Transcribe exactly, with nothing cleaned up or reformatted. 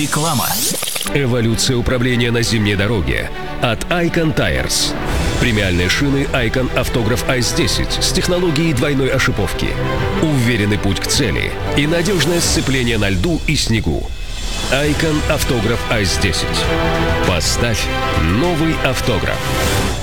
Реклама. Эволюция управления на зимней дороге от Icon Tires. Премиальные шины Icon Автограф Айс десять с технологией двойной ошиповки. Уверенный путь к цели и надежное сцепление на льду и снегу. Icon Автограф Айс десять. Поставь новый автограф.